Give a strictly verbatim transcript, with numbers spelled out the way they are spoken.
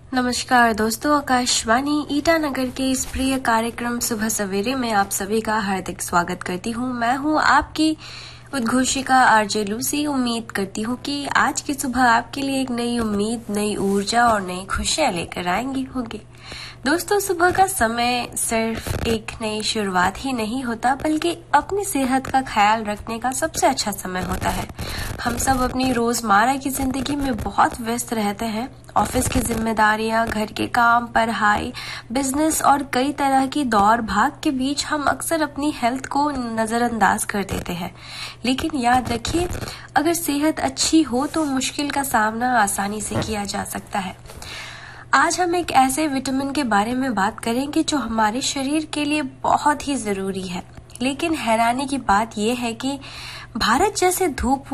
नमस्कार दोस्तों, आकाशवाणी ईटानगर के इस प्रिय कार्यक्रम सुबह सवेरे में आप सभी का हार्दिक स्वागत करती हूँ। मैं हूँ आपकी उद्घोषिका आरजे लूसी। उम्मीद करती हूँ कि आज की सुबह आपके लिए एक नई उम्मीद, नई ऊर्जा और नई खुशियाँ लेकर आएंगी होंगी। दोस्तों, सुबह का समय सिर्फ एक नई शुरुआत ही नहीं होता, बल्कि अपनी सेहत का ख्याल रखने का सबसे अच्छा समय होता है। हम सब अपनी रोजमर्रा की जिंदगी में बहुत व्यस्त रहते हैं। ऑफिस की जिम्मेदारियां, घर के काम, पढ़ाई, बिजनेस और कई तरह की दौड़ भाग के बीच हम अक्सर अपनी हेल्थ को नजरअंदाज कर देते हैं। लेकिन याद रखिए, अगर सेहत अच्छी हो तो मुश्किल का सामना आसानी से किया जा सकता है। आज हम एक ऐसे विटामिन के बारे में बात करेंगे जो हमारे शरीर के लिए बहुत ही जरूरी है। लेकिन हैरानी की बात यह है कि भारत जैसे धूप